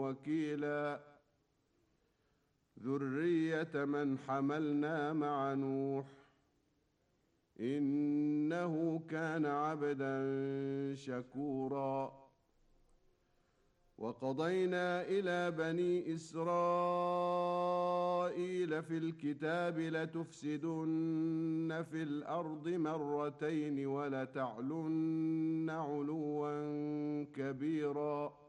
وكيلا ذرية من حملنا مع نوح إنه كان عبدا شكورا وقضينا إلى بني إسرائيل في الكتاب لتفسدن في الأرض مرتين ولتعلن علوا كبيرا